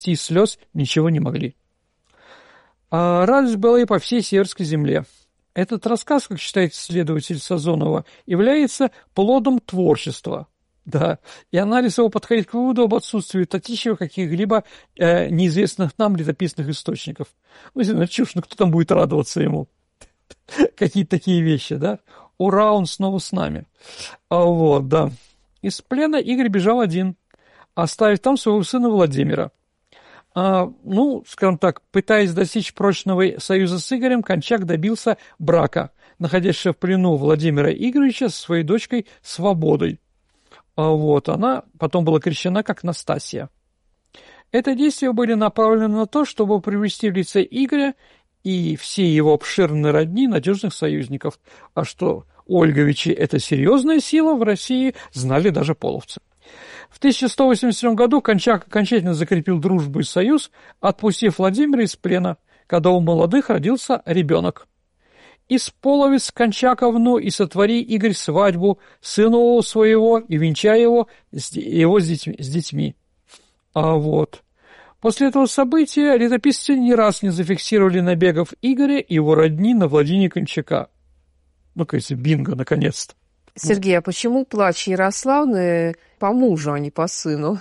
и слез ничего не могли. А радость была и по всей Северской земле. Этот рассказ, как считает исследователь Сазонова, является плодом творчества. Да, и анализ его подходит к выводу об отсутствии Татищева каких-либо неизвестных нам летописных источников. Ну, чушь, ну кто там будет радоваться ему? Какие-то такие вещи, да? Ура, он снова с нами. Вот, да. Из плена Игорь бежал один, оставив там своего сына Владимира. Скажем так, пытаясь достичь прочного союза с Игорем, Кончак добился брака, находящегося в плену Владимира Игоревича со своей дочкой Свободой. Вот, она потом была крещена как Настасья. Это действия были направлены на то, чтобы привести в лице Игоря и все его обширные родни надежных союзников. А что Ольговичи – это серьезная сила, в России знали даже половцы. В 1187 году Кончак окончательно закрепил дружбу и союз, отпустив Владимира из плена, когда у молодых родился ребенок. «Исполовец Кончаковну и сотвори, Игорь, свадьбу сыну своего и венчай его с детьми». Вот. После этого события летописцы не раз не зафиксировали набегов Игоря и его родни на владение Кончака. Кажется, бинго, наконец-то. Сергей, а почему плач Ярославны по мужу, а не по сыну?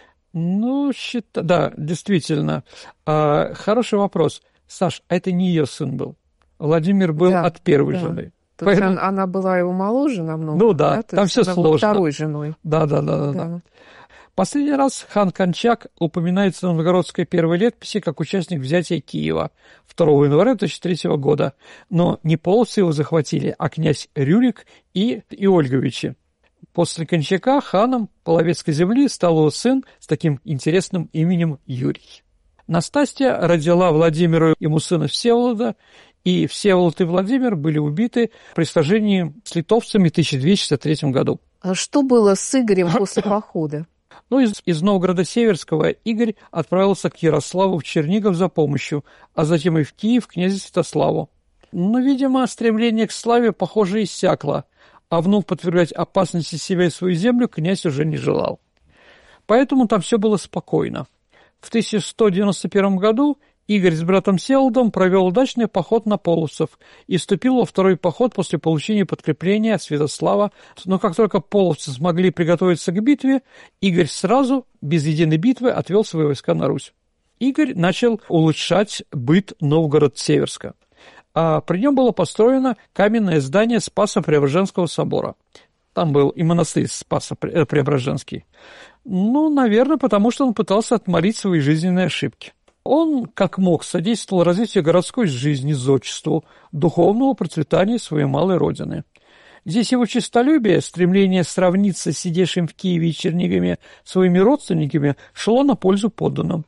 Да, действительно. Хороший вопрос. Саш, а это не ее сын был. Владимир был от первой жены. То есть она была его моложе намного? Ну да, там все сложно. Второй женой. Да. Последний раз хан Кончак упоминается в новгородской первой летописи как участник взятия Киева 2 января 2003 года. Но не половцы его захватили, а князь Рюрик и Ольговичи. После Кончака ханом Половецкой земли стал его сын с таким интересным именем Юрий. Настасья родила Владимиру ему сына Всеволода, и Всеволод и Владимир были убиты при сражении с литовцами в 1263 году. А что было с Игорем после похода? Из Новгорода Северского Игорь отправился к Ярославу в Чернигов за помощью, а затем и в Киев к князю Святославу. Но, видимо, стремление к славе, похоже, иссякло, а вновь подвергать опасности себя и свою землю князь уже не желал. Поэтому там все было спокойно. В 1191 году Игорь с братом Всеволодом провел удачный поход на половцев и вступил во второй поход после получения подкрепления от Святослава. Но как только половцы смогли приготовиться к битве, Игорь сразу, без единой битвы, отвел свои войска на Русь. Игорь начал улучшать быт Новгород-Северска. При нем было построено каменное здание Спасо-Преображенского собора. Там был и монастырь Спасо-Преображенский. Наверное, потому что он пытался отмолить свои жизненные ошибки. Он, как мог, содействовал развитию городской жизни, зодчеству, духовного процветания своей малой родины. Здесь его честолюбие, стремление сравниться с сидевшим в Киеве и Чернигове своими родственниками, шло на пользу подданным.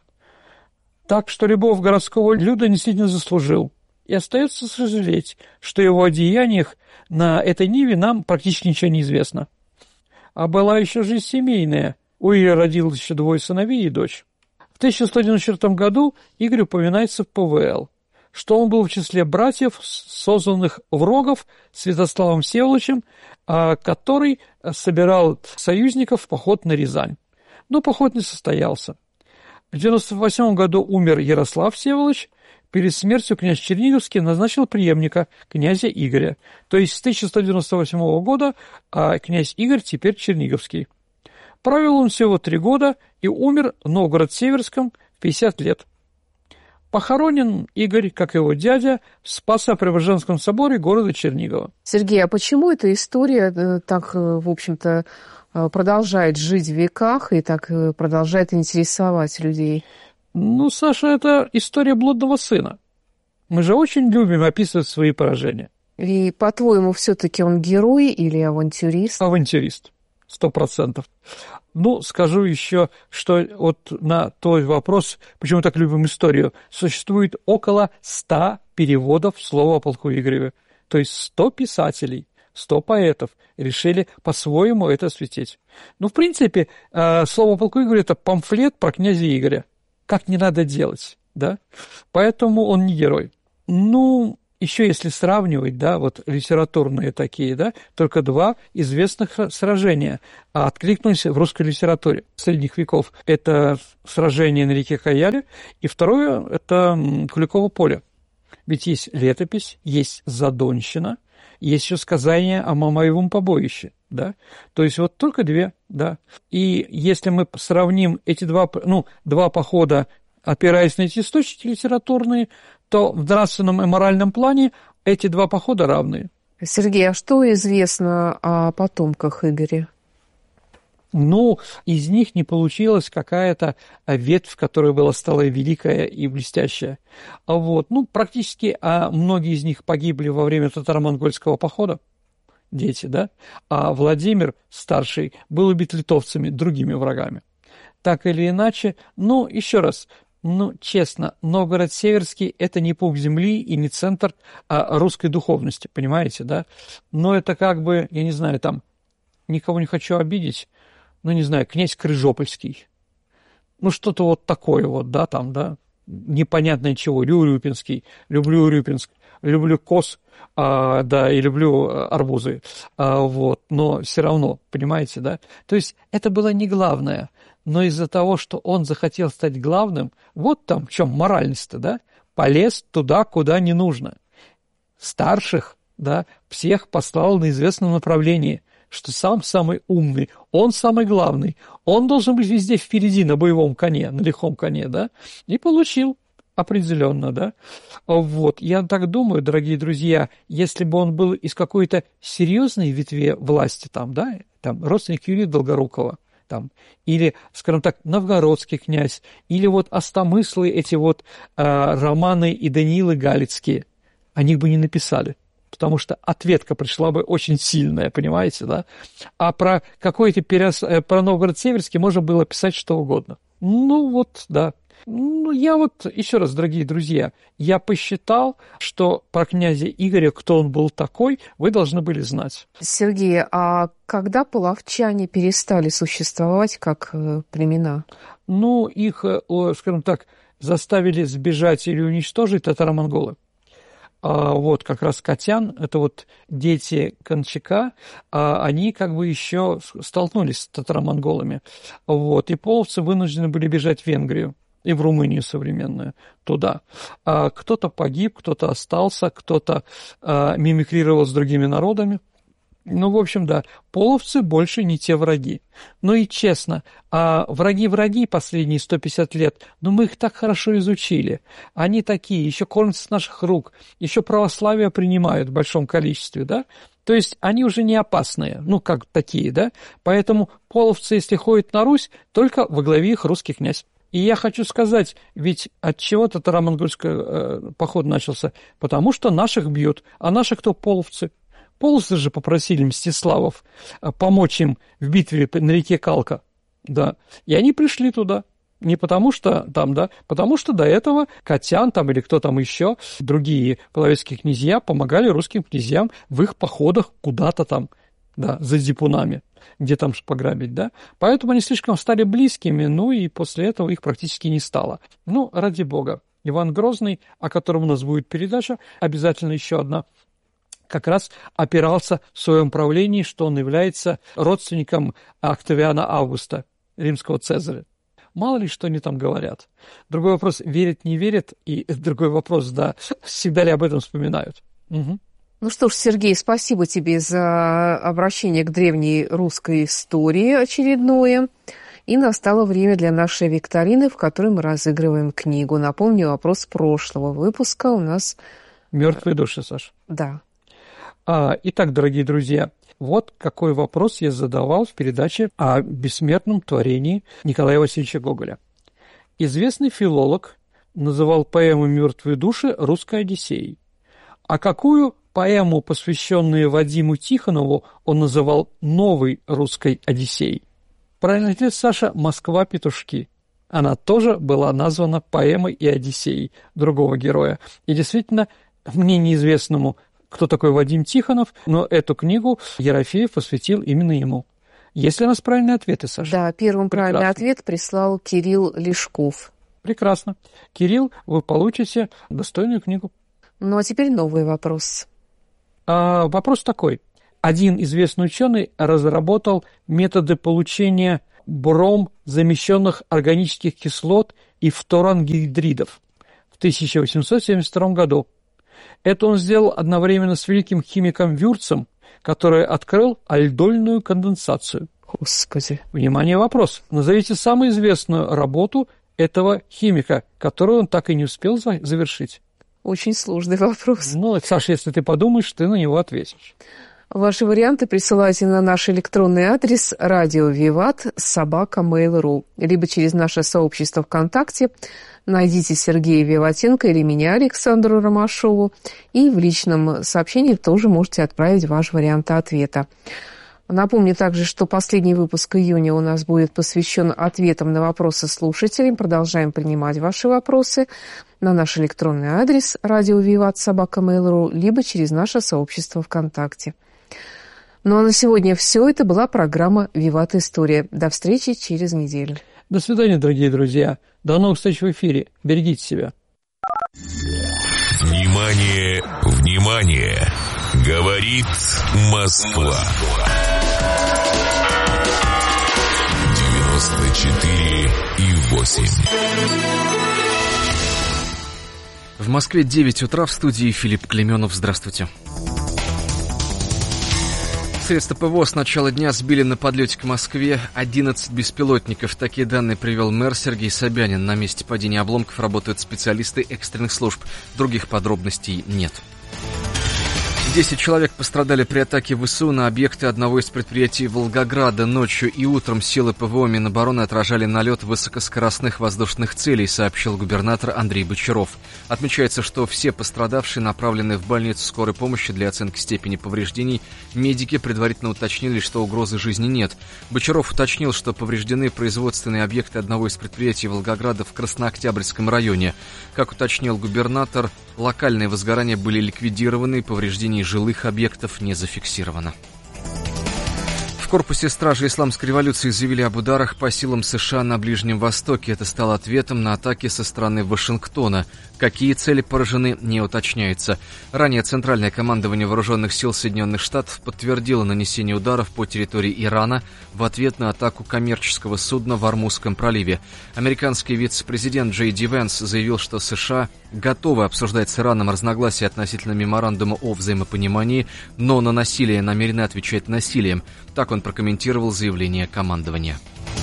Так что любовь городского люда действительно заслужил. И остается сожалеть, что о его деяниях на этой ниве нам практически ничего не известно. А была еще жизнь семейная. У Игоря родилось еще 2 сыновей и дочь. В 1194 году Игорь упоминается в ПВЛ, что он был в числе братьев, созванных в Рогов Святославом Всеволодовичем, который собирал союзников в поход на Рязань. Но поход не состоялся. В 1998 году умер Ярослав Всеволодович. Перед смертью князь Черниговский назначил преемника, князя Игоря. То есть с 1198 года князь Игорь теперь Черниговский. Правил он всего 3 года и умер в Новгород-Северском в 50 лет. Похоронен Игорь, как его дядя, в Спасо-Преображенском соборе города Чернигова. Сергей, а почему эта история так, в общем-то, продолжает жить в веках и так продолжает интересовать людей? Саша, это история блудного сына. Мы же очень любим описывать свои поражения. И, по-твоему, все-таки он герой или авантюрист? Авантюрист. 100%. Скажу еще, что на твой вопрос, почему мы так любим историю, существует около 100 переводов слова о полку Игореве. То есть 100 писателей, 100 поэтов решили по-своему это осветить. В принципе, слово о полку Игореве – это памфлет про князя Игоря. Как не надо делать, да? Поэтому он не герой. Еще если сравнивать, да, вот литературные такие, да, только два известных сражения откликнулись в русской литературе средних веков. Это сражение на реке Каяле, и второе – это Куликово поле. Ведь есть летопись, есть Задонщина, есть еще сказание о Мамаевом побоище, да, то есть вот только две, да. И если мы сравним эти два похода, опираясь на эти источники литературные, то в нравственном и моральном плане эти два похода равны. Сергей, а что известно о потомках Игоря? Из них не получилась какая-то ветвь, которая стала великая и блестящая. Практически многие из них погибли во время татаро-монгольского похода, дети, да, а Владимир, старший, был убит литовцами, другими врагами. Так или иначе, еще раз, честно, Новгород-Северский – это не пух земли и не центр русской духовности, понимаете, да? Но это я не знаю, там, никого не хочу обидеть, князь Крыжопольский. Что-то вот такое вот, да, там, да, непонятное чего, Урюпинский, люблю Урюпинск, люблю коз, да, и люблю арбузы, но все равно, понимаете, да? То есть это было не главное, но из-за того, что он захотел стать главным, вот там в чем моральность-то, да, полез туда, куда не нужно. Старших, да, всех послал на известном направлении, что сам самый умный, он самый главный, он должен быть везде впереди на боевом коне, на лихом коне, да, и получил определенно, да. Я так думаю, дорогие друзья, если бы он был из какой-то серьезной ветви власти, там, да, там, родственник Юрия Долгорукова, там, или, скажем так, новгородский князь, или остомыслы эти Романы и Даниилы Галицкие, о них бы не написали, потому что ответка пришла бы очень сильная, понимаете, да? А про какой-то про Новгород-Северский можно было писать что угодно. Да. Еще раз, дорогие друзья, я посчитал, что про князя Игоря, кто он был такой, вы должны были знать. Сергей, а когда половчане перестали существовать как племена? Их, скажем так, заставили сбежать или уничтожить татаро-монголы. Как раз Катян, это дети Кончака, они еще столкнулись с татаро-монголами. И половцы вынуждены были бежать в Венгрию и в Румынию современную, туда. Кто-то погиб, кто-то остался, кто-то мимикрировал с другими народами. Да, половцы больше не те враги. И честно, враги последние 150 лет, мы их так хорошо изучили. Они такие, еще кормятся с наших рук, еще православие принимают в большом количестве, да? То есть они уже не опасные, как такие, да? Поэтому половцы, если ходят на Русь, только во главе их русский князь. И я хочу сказать, ведь от чего татаро-монгольский поход начался? Потому что наших бьют, а наши кто? Половцы. Половцы же попросили Мстиславов помочь им в битве на реке Калка, да, и они пришли туда. Не потому что там, да, потому что до этого Катян там или кто там еще, другие половецкие князья помогали русским князьям в их походах куда-то там, да, за зипунами, где там пограбить, да. Поэтому они слишком стали близкими, и после этого их практически не стало. Ради бога. Иван Грозный, о котором у нас будет передача, обязательно еще одна, как раз опирался в своем правлении, что он является родственником Октавиана Августа, римского Цезаря. Мало ли, что они там говорят. Другой вопрос, верят, не верят, и другой вопрос, да, всегда ли об этом вспоминают. Угу. Что ж, Сергей, спасибо тебе за обращение к древней русской истории очередное. И настало время для нашей викторины, в которой мы разыгрываем книгу. Напомню, вопрос прошлого выпуска у нас... «Мертвые души», Саша. Да. Итак, дорогие друзья, какой вопрос я задавал в передаче о бессмертном творении Николая Васильевича Гоголя. Известный филолог называл поэму «Мертвые души» русской Одиссеей. А какую поэму, посвященную Вадиму Тихонову, он называл новой русской Одиссеей? Правильный ответ, Саша, «Москва-петушки». Она тоже была названа поэмой и Одиссеей другого героя. И действительно, мне неизвестному, кто такой Вадим Тихонов, но эту книгу Ерофеев посвятил именно ему. Есть ли у нас правильные ответы, Саша? Да, первым правильный ответ прислал Кирилл Лешков. Прекрасно. Кирилл, вы получите достойную книгу. Ну, а теперь новый вопрос. Вопрос такой. Один известный ученый разработал методы получения бром-замещенных органических кислот и фторангидридов в 1872 году. Это он сделал одновременно с великим химиком Вюрцем, который открыл альдольную конденсацию. Господи. Внимание, вопрос. Назовите самую известную работу этого химика, которую он так и не успел завершить. Очень сложный вопрос. Ну, Саша, если ты подумаешь, ты на него ответишь. Ваши варианты присылайте на наш электронный адрес radiovivat@mail.ru, либо через наше сообщество ВКонтакте. Найдите Сергея Виватенко или меня, Александру Ромашову, и в личном сообщении тоже можете отправить ваш вариант ответа. Напомню также, что последний выпуск июня у нас будет посвящен ответам на вопросы слушателей. Продолжаем принимать ваши вопросы на наш электронный адрес radiovivat@mail.ru, либо через наше сообщество ВКонтакте. Ну а на сегодня все. Это была программа «Виват История». До встречи через неделю. До свидания, дорогие друзья. До новых встреч в эфире. Берегите себя. Внимание, внимание! Говорит Москва. 94,8. В Москве 9 утра, в студии Филипп Клеменов. Здравствуйте. Средства ПВО с начала дня сбили на подлете к Москве 11 беспилотников. Такие данные привел мэр Сергей Собянин. На месте падения обломков работают специалисты экстренных служб. Других подробностей нет. 10 человек пострадали при атаке ВСУ на объекты одного из предприятий Волгограда. Ночью и утром силы ПВО Минобороны отражали налет высокоскоростных воздушных целей, сообщил губернатор Андрей Бочаров. Отмечается, что все пострадавшие направлены в больницу скорой помощи для оценки степени повреждений. Медики предварительно уточнили, что угрозы жизни нет. Бочаров уточнил, что повреждены производственные объекты одного из предприятий Волгограда в Краснооктябрьском районе. Как уточнил губернатор, локальные возгорания были ликвидированы, повреждений жилых объектов не зафиксировано. В корпусе стражи исламской революции заявили об ударах по силам США на Ближнем Востоке. Это стало ответом на атаки со стороны Вашингтона. Какие цели поражены, не уточняется. Ранее Центральное командование Вооруженных сил Соединенных Штатов подтвердило нанесение ударов по территории Ирана в ответ на атаку коммерческого судна в Ормузском проливе. Американский вице-президент Джей Ди Венс заявил, что США готовы обсуждать с Ираном разногласия относительно меморандума о взаимопонимании, но на насилие намерены отвечать насилием. Так он прокомментировал заявление командования.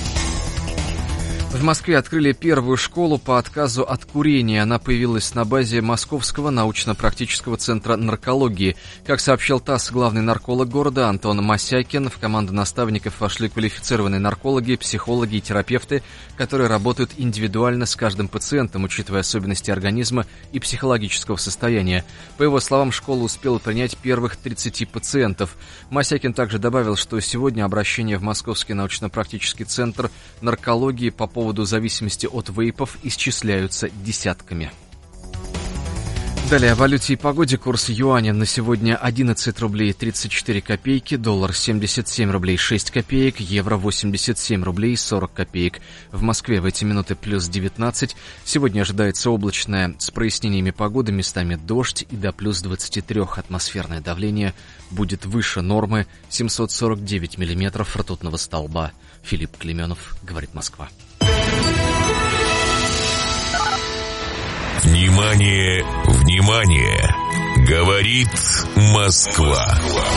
В Москве открыли первую школу по отказу от курения. Она появилась на базе Московского научно-практического центра наркологии. Как сообщил ТАСС, главный нарколог города Антон Мосякин, в команду наставников вошли квалифицированные наркологи, психологи и терапевты, которые работают индивидуально с каждым пациентом, учитывая особенности организма и психологического состояния. По его словам, школа успела принять первых 30 пациентов. Мосякин также добавил, что сегодня обращения в Московский научно-практический центр наркологии по поводу зависимости от вейпов исчисляются десятками. Далее о валюте и погоде. Курс юаня на сегодня 11 рублей 34 копейки, доллар 77 рублей 6 копеек, евро 87 рублей 40 копеек. В Москве в эти минуты плюс 19. Сегодня ожидается облачная с прояснениями погоды, местами дождь и до плюс 23. Атмосферное давление будет выше нормы 749 миллиметров ртутного столба. Филипп Клеменов, говорит Москва. Внимание, внимание! Говорит Москва.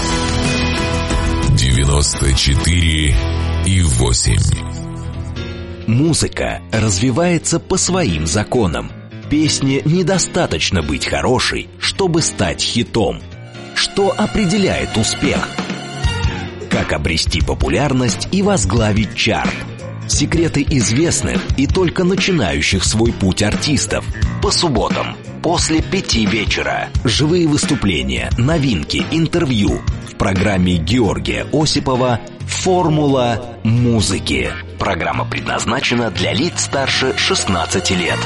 94,8. Музыка развивается по своим законам. Песне недостаточно быть хорошей, чтобы стать хитом. Что определяет успех? Как обрести популярность и возглавить чарт? Секреты известных и только начинающих свой путь артистов. По субботам после 5 вечера. Живые выступления, новинки, интервью. В программе Георгия Осипова «Формула музыки». Программа предназначена для лиц старше 16 лет.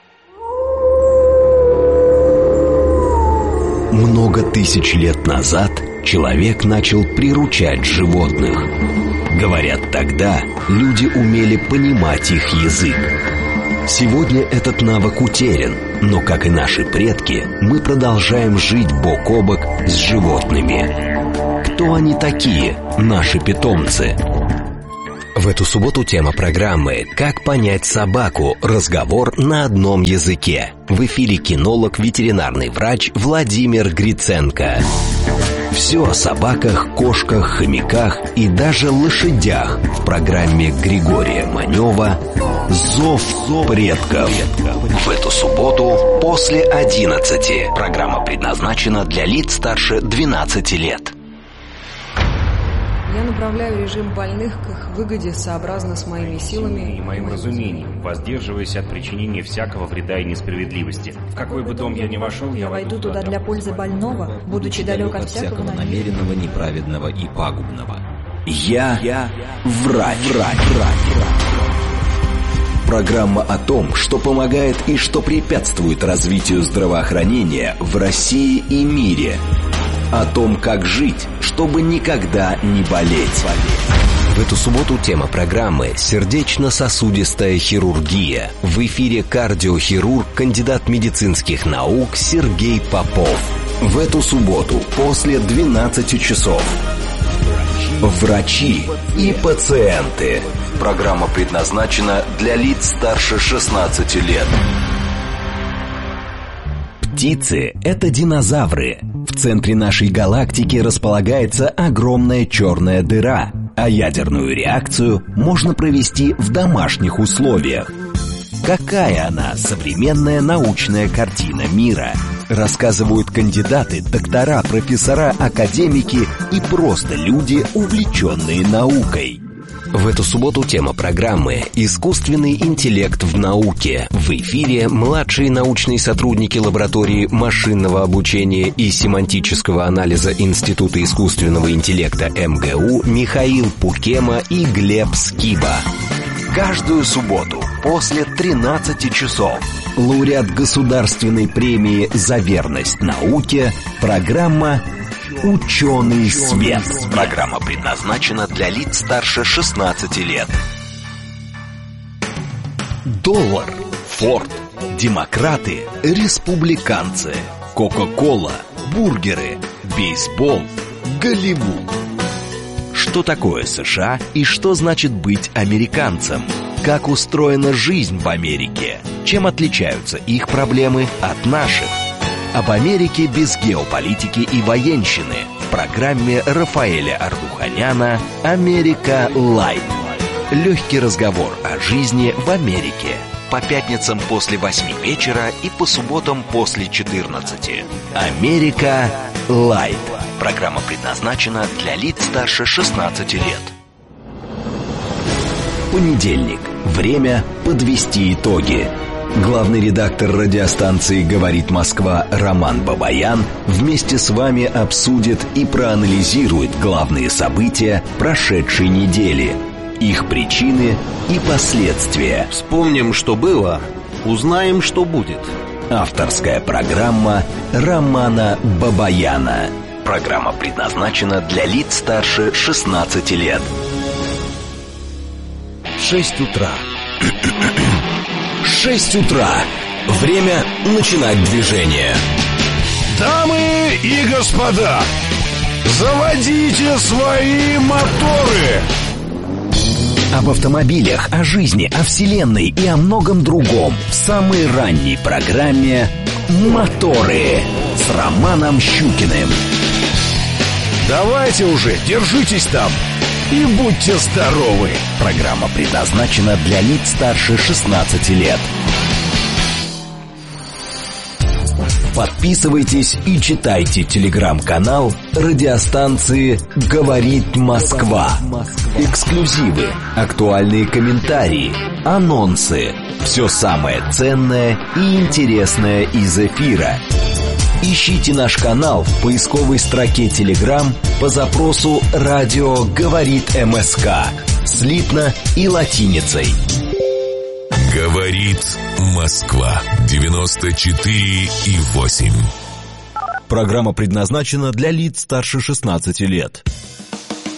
Много тысяч лет назад человек начал приручать животных. Говорят, тогда люди умели понимать их язык. Сегодня этот навык утерян, но, как и наши предки, мы продолжаем жить бок о бок с животными. Кто они такие, наши питомцы? В эту субботу тема программы «Как понять собаку. Разговор на одном языке». В эфире кинолог, ветеринарный врач Владимир Гриценко. Все о собаках, кошках, хомяках и даже лошадях в программе Григория Манева «Зов предков». В эту субботу после 11. Программа предназначена для лиц старше 12 лет. Я направляю режим больных к их выгоде сообразно с моими силами и моим разумением, воздерживаясь от причинения всякого вреда и несправедливости. В какой бы дом я ни вошел, я войду туда для пользы больного, будучи далек от всякого намеренного, неправедного и пагубного. Я врач. Программа о том, что помогает и что препятствует развитию здравоохранения в России и мире. О том, как жить, чтобы никогда не болеть. В эту субботу тема программы «Сердечно-сосудистая хирургия». В эфире кардиохирург, кандидат медицинских наук Сергей Попов. В эту субботу после 12 часов. Врачи и пациенты. Программа предназначена для лиц старше 16 лет. Птицы – это динозавры. В центре нашей галактики располагается огромная черная дыра, а ядерную реакцию можно провести в домашних условиях. Какая она, современная научная картина мира? Рассказывают кандидаты, доктора, профессора, академики и просто люди, увлеченные наукой. В эту субботу тема программы «Искусственный интеллект в науке». В эфире младшие научные сотрудники лаборатории машинного обучения и семантического анализа Института искусственного интеллекта МГУ Михаил Пукема и Глеб Скиба. Каждую субботу после 13 часов лауреат государственной премии «За верность науке» программа «Ученый свет». Программа предназначена для лиц старше 16 лет. Доллар, Форд, демократы, республиканцы, Кока-кола, бургеры, бейсбол, Голливуд. Что такое США и что значит быть американцем? Как устроена жизнь в Америке? Чем отличаются их проблемы от наших? Об Америке без геополитики и военщины в программе Рафаэля Ардуханяна «Америка Лайт». Легкий разговор о жизни в Америке. По пятницам после 8 вечера и по субботам после 14. «Америка Лайт». Программа предназначена для лиц старше 16 лет. Понедельник. Время подвести итоги. Главный редактор радиостанции «Говорит Москва» Роман Бабаян вместе с вами обсудит и проанализирует главные события прошедшей недели, их причины и последствия. Вспомним, что было, узнаем, что будет. Авторская программа Романа Бабаяна. Программа предназначена для лиц старше 16 лет. 6 утра. 6 утра. Время начинать движение. Дамы и господа, заводите свои моторы. Об автомобилях, о жизни, о вселенной и о многом другом в самой ранней программе «Моторы» с Романом Щукиным. Давайте уже, держитесь там и будьте здоровы. Программа предназначена для лиц старше 16 лет. Подписывайтесь и читайте телеграм-канал радиостанции «Говорит Москва». Эксклюзивы, актуальные комментарии, анонсы. Все самое ценное и интересное из эфира. Ищите наш канал в поисковой строке Telegram по запросу «Радио говорит МСК» слитно и латиницей. Говорит Москва 94,8. Программа предназначена для лиц старше 16 лет.